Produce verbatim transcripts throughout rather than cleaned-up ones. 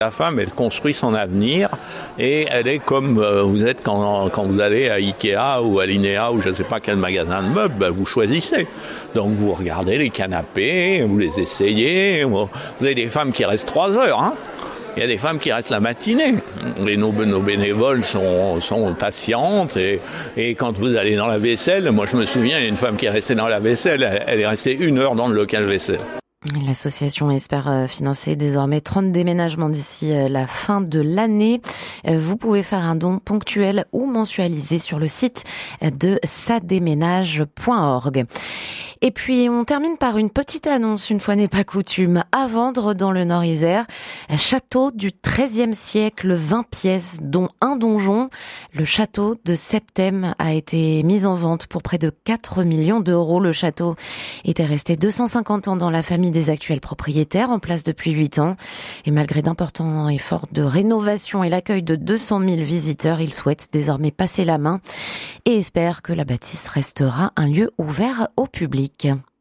La femme, elle construit son avenir et elle est comme euh, vous êtes quand, quand vous allez à Ikea ou à Linea ou je ne sais pas quel magasin de meubles, ben vous choisissez. Donc vous regardez les canapés, vous les essayez. Vous avez des femmes qui restent trois heures, hein. Il y a des femmes qui restent la matinée. Et nos, nos bénévoles sont, sont patientes. Et, et quand vous allez dans la vaisselle, moi je me souviens, il y a une femme qui est restée dans la vaisselle, elle, elle est restée une heure dans le local vaisselle. L'association espère financer désormais trente déménagements d'ici la fin de l'année. Vous pouvez faire un don ponctuel ou mensualisé sur le site de sadéménage point org. Et puis, on termine par une petite annonce, une fois n'est pas coutume, à vendre dans le Nord-Isère. Un château du treizième siècle, vingt pièces, dont un donjon. Le château de Septem a été mis en vente pour près de quatre millions d'euros. Le château était resté deux cent cinquante ans dans la famille des actuels propriétaires, en place depuis huit ans. Et malgré d'importants efforts de rénovation et l'accueil de deux cent mille visiteurs, il souhaite désormais passer la main et espère que la bâtisse restera un lieu ouvert au public.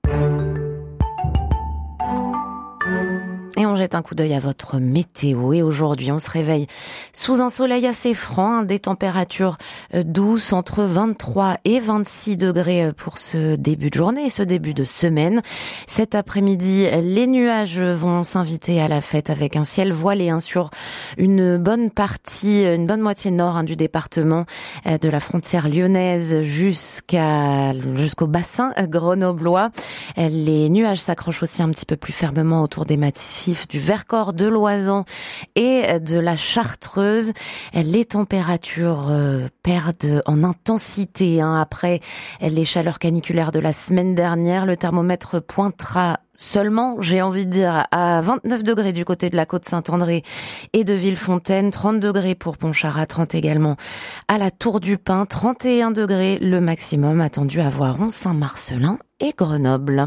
Et on jette un coup d'œil à votre météo. Et aujourd'hui, on se réveille sous un soleil assez franc, des températures douces entre vingt-trois et vingt-six degrés pour ce début de journée et ce début de semaine. Cet après-midi, les nuages vont s'inviter à la fête avec un ciel voilé hein, sur une bonne partie, une bonne moitié nord hein, du département, de la frontière lyonnaise jusqu'à jusqu'au bassin grenoblois. Les nuages s'accrochent aussi un petit peu plus fermement autour des massifs du Vercors, de l'Oisans et de la Chartreuse. Les températures euh, perdent en intensité hein. Après les chaleurs caniculaires de la semaine dernière. Le thermomètre pointera seulement, j'ai envie de dire, à vingt-neuf degrés du côté de la côte Saint-André et de Villefontaine, trente degrés pour Pontcharrat, trente également à la Tour du Pin, trente et un degrés le maximum attendu à Voiron, Saint-Marcellin et Grenoble.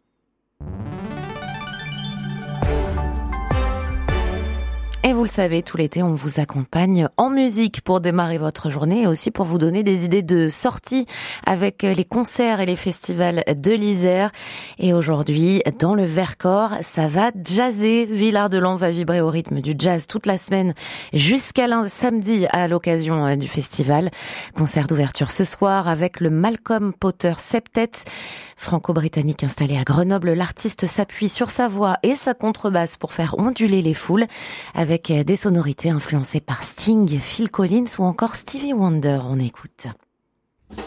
Et vous le savez, tout l'été, on vous accompagne en musique pour démarrer votre journée et aussi pour vous donner des idées de sortie avec les concerts et les festivals de l'Isère. Et aujourd'hui, dans le Vercors, ça va jazzer. Villard-de-Lans va vibrer au rythme du jazz toute la semaine jusqu'à samedi à l'occasion du festival. Concert d'ouverture ce soir avec le Malcolm Potter Septet. Franco-britannique installé à Grenoble, l'artiste s'appuie sur sa voix et sa contrebasse pour faire onduler les foules avec des sonorités influencées par Sting, Phil Collins ou encore Stevie Wonder. On écoute.